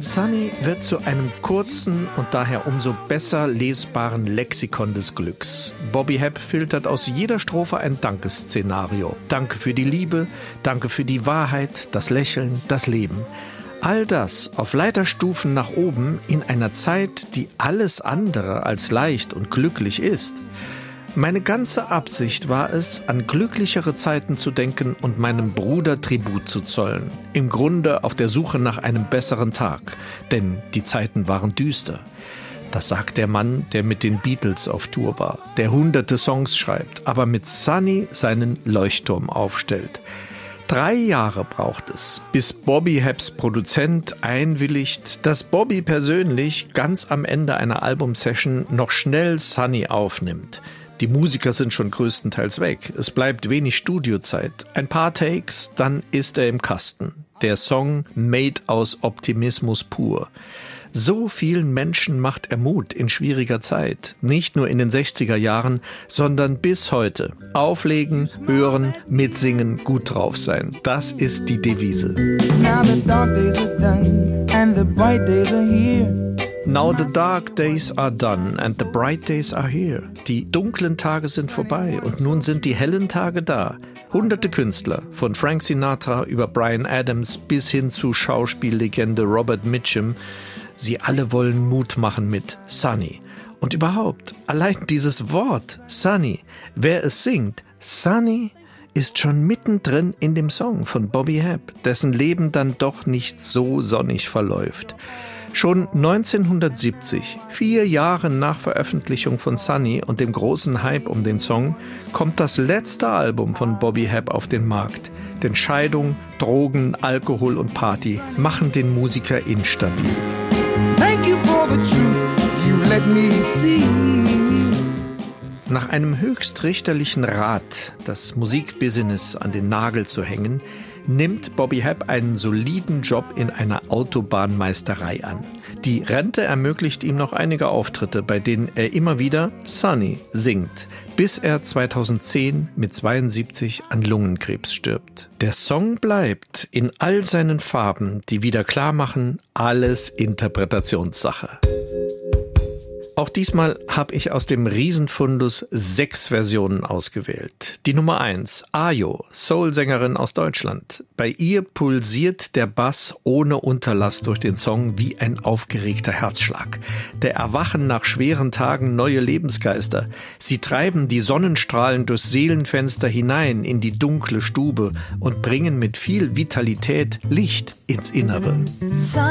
Sunny wird zu einem kurzen und daher umso besser lesbaren Lexikon des Glücks. Bobby Hebb filtert aus jeder Strophe ein Dankesszenario. Danke für die Liebe, danke für die Wahrheit, das Lächeln, das Leben. All das auf Leiterstufen nach oben in einer Zeit, die alles andere als leicht und glücklich ist. Meine ganze Absicht war es, an glücklichere Zeiten zu denken und meinem Bruder Tribut zu zollen. Im Grunde auf der Suche nach einem besseren Tag, denn die Zeiten waren düster. Das sagt der Mann, der mit den Beatles auf Tour war, der hunderte Songs schreibt, aber mit Sunny seinen Leuchtturm aufstellt. 3 Jahre braucht es, bis Bobby Hebbs Produzent einwilligt, dass Bobby persönlich ganz am Ende einer Albumsession noch schnell Sunny aufnimmt. Die Musiker sind schon größtenteils weg. Es bleibt wenig Studiozeit. Ein paar Takes, dann ist er im Kasten. Der Song made aus Optimismus pur. So vielen Menschen macht er Mut in schwieriger Zeit. Nicht nur in den 60er Jahren, sondern bis heute. Auflegen, hören, mitsingen, gut drauf sein. Das ist die Devise. Now the dark days are done and the bright days are here. Now the dark days are done and the bright days are here. Die dunklen Tage sind vorbei und nun sind die hellen Tage da. Hunderte Künstler, von Frank Sinatra über Bryan Adams bis hin zu Schauspiellegende Robert Mitchum, sie alle wollen Mut machen mit Sunny. Und überhaupt, allein dieses Wort Sunny, wer es singt, Sunny, ist schon mittendrin in dem Song von Bobby Hebb, dessen Leben dann doch nicht so sonnig verläuft. Schon 1970, 4 Jahre nach Veröffentlichung von Sunny und dem großen Hype um den Song, kommt das letzte Album von Bobby Hebb auf den Markt. Denn Scheidung, Drogen, Alkohol und Party machen den Musiker instabil. Thank you for the truth you let me see. Nach einem höchst richterlichen Rat, das Musikbusiness an den Nagel zu hängen, nimmt Bobby Hebb einen soliden Job in einer Autobahnmeisterei an. Die Rente ermöglicht ihm noch einige Auftritte, bei denen er immer wieder Sunny singt, bis er 2010 mit 72 an Lungenkrebs stirbt. Der Song bleibt in all seinen Farben, die wieder klar machen, alles Interpretationssache. Auch diesmal habe ich aus dem Riesenfundus 6 Versionen ausgewählt. Die Nummer 1, Ayo, Soul-Sängerin aus Deutschland. Bei ihr pulsiert der Bass ohne Unterlass durch den Song wie ein aufgeregter Herzschlag. Der erwachen nach schweren Tagen neue Lebensgeister. Sie treiben die Sonnenstrahlen durchs Seelenfenster hinein in die dunkle Stube und bringen mit viel Vitalität Licht ins Innere.